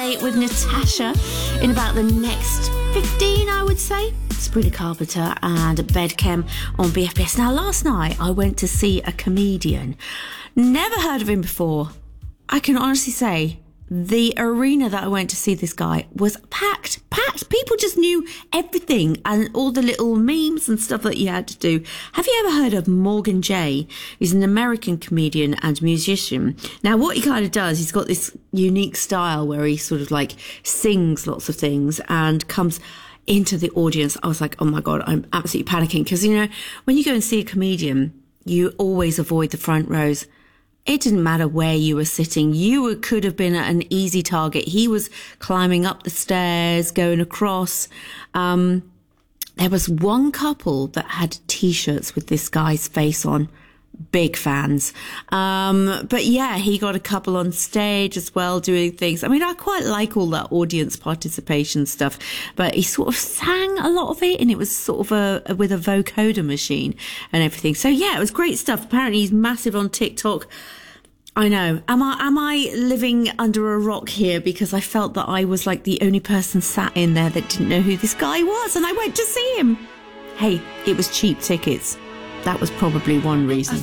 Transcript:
Monday with Natasha in about the next 15, I would say. Sabrina Carpenter and Bedchem on BFBS. Now, last night I went to see a comedian. Never heard of him before. I can honestly say the arena that I went to see this guy was packed. People just knew everything and all the little memes and stuff that you had to do. Have you ever heard of Morgan Jay? He's an American comedian and musician. Now, what he kind of does, he's got this unique style where he sort of like sings lots of things and comes into the audience. I was like, oh my God, I'm absolutely panicking. Because, you know, when you go and see a comedian, you always avoid the front rows. It didn't matter where you were sitting. You could have been an easy target. He was climbing up the stairs, going across. There was one couple that had T-shirts with this guy's face on. Big fans. But yeah, he got a couple on stage as well doing things. I mean, I quite like all that audience participation stuff, but he sort of sang a lot of it and it was sort of with a vocoder machine and everything. So yeah, it was great stuff. Apparently he's massive on TikTok. I know. Am I living under a rock here because I felt that I was like the only person sat in there that didn't know who this guy was and I went to see him. Hey, it was cheap tickets. That was probably one reason.